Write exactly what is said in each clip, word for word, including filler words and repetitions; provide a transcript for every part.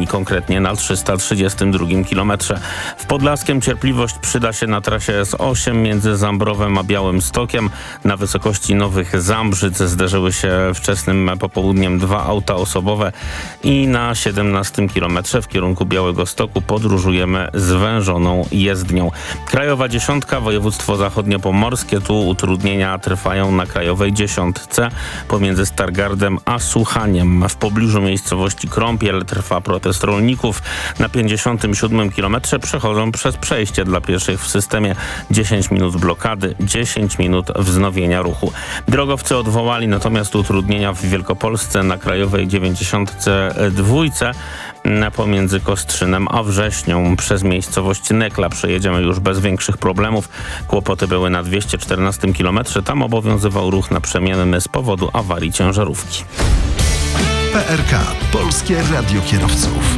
Gdyni, konkretnie na trzysta trzydziestym drugim kilometrze. W Podlaskiem cierpliwość przyda się na trasie S osiem między Zambrowem a Białymstokiem. Na wysokości Nowych Zambrzyc zderzyły się wczesnym popołudniem dwa auta osobowe i na siedemnastym kilometrze w kierunku Białegostoku podróżujemy zwężoną jezdnią. Krajowa Dziesiątka, województwo zachodniopomorskie. Tu utrudnienia trwają na Krajowej Dziesiątce pomiędzy Stargardem a Słuchaniem. W pobliżu miejscowości Krąpiel trwa protest rolników. Na pięćdziesiątym siódmym kilometrze przechodzą przez przejście dla pieszych w systemie. dziesięć minut blokady, dziesięć minut wznowienia ruchu. Drogowcy odwołali natomiast utrudnienia w Wielkopolsce na Krajowej dziewięćdziesiątce dwójce pomiędzy Kostrzynem a Wrześnią. Przez miejscowość Nekla przejedziemy już bez większych problemów. Kłopoty były na dwieście czternastym kilometrze. Tam obowiązywał ruch naprzemienny z powodu awarii ciężarówki. P R K. Polskie Radio Kierowców.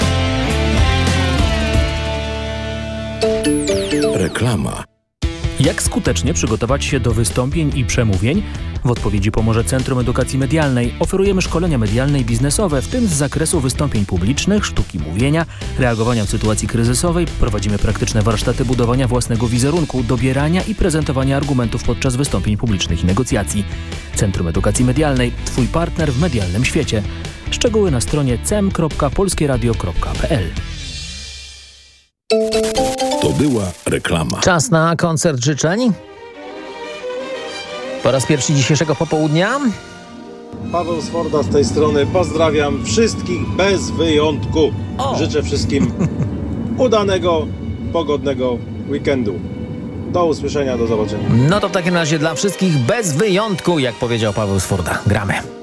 Reklama. Jak skutecznie przygotować się do wystąpień i przemówień? W odpowiedzi pomoże Centrum Edukacji Medialnej. Oferujemy szkolenia medialne i biznesowe, w tym z zakresu wystąpień publicznych, sztuki mówienia, reagowania w sytuacji kryzysowej. Prowadzimy praktyczne warsztaty budowania własnego wizerunku, dobierania i prezentowania argumentów podczas wystąpień publicznych i negocjacji. Centrum Edukacji Medialnej. Twój partner w medialnym świecie. Szczegóły na stronie cem kropka polskieradio kropka p l. To była reklama. Czas na koncert życzeń. Po raz pierwszy dzisiejszego popołudnia. Paweł Sforda z tej strony. Pozdrawiam wszystkich bez wyjątku. O! Życzę wszystkim udanego, pogodnego weekendu. Do usłyszenia, do zobaczenia. No to w takim razie dla wszystkich bez wyjątku, jak powiedział Paweł Sforda. Gramy.